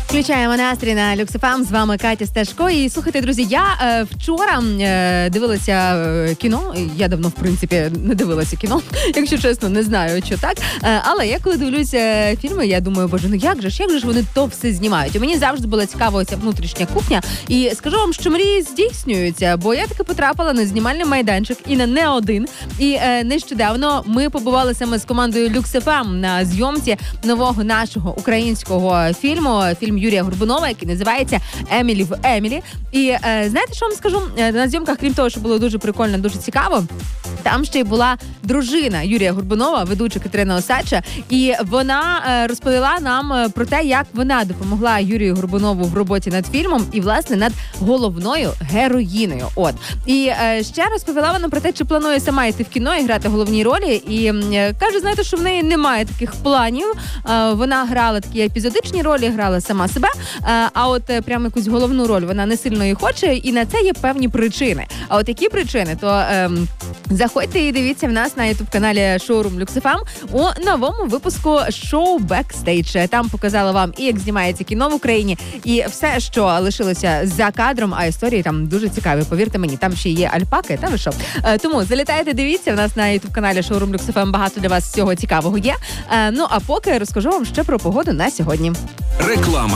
Включаємо настрій на Люкс ФМ. З вами Катя Сташко. І слухайте, друзі, я вчора дивилася кіно. Я давно, в принципі, не дивилася кіно, якщо чесно, не знаю, що так. Але я коли дивлюся фільми, я думаю, боже, ну як же ж вони то все знімають? І мені завжди була цікава ця внутрішня кухня. І скажу вам, що мрії здійснюються, бо я таки потрапила на знімальний майданчик і на не один. І нещодавно ми побували саме з командою Люкс ФМ на зйомці нового нашого українського фільму. Фільм Юрія Горбунова, який називається «Емілі в Емілі». І знаєте, що вам скажу? На зйомках, крім того, що було дуже прикольно, дуже цікаво, там ще й була дружина Юрія Горбунова, ведуча Катерина Осадча, і вона розповіла нам про те, як вона допомогла Юрію Горбунову в роботі над фільмом і, власне, над головною героїною. От. І ще розповіла вона про те, чи планує сама йти в кіно і грати головні ролі. І каже, знаєте, що в неї немає таких планів. Вона грала такі епізодичні ролі, грала сама себе, а от прямо якусь головну роль вона не сильно і хоче, і на це є певні причини. А от які причини, то заходьте і дивіться в нас на ютуб-каналі Шоурум Люкс ФМ у новому випуску шоу «Бекстейдж». Там показала вам і як знімається кіно в Україні, і все, що лишилося за кадром, а історії там дуже цікаві, повірте мені, там ще є альпаки, та ви що. Тому залітайте, дивіться, в нас на ютуб-каналі Шоурум Люкс ФМ багато для вас всього цікавого є. Ну, а поки розкажу вам ще про погоду на сьогодні. Реклама.